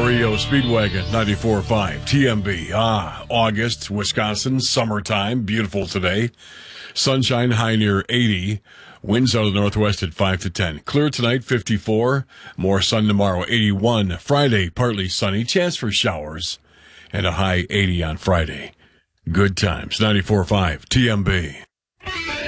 REO Speedwagon 94.5 TMB. August, Wisconsin, summertime, beautiful today. Sunshine, high near 80. Winds out of the northwest at 5 to 10. Clear tonight, 54. More sun tomorrow, 81. Friday, partly sunny, chance for showers, and a high 80 on Friday. Good times, 94.5 TMB.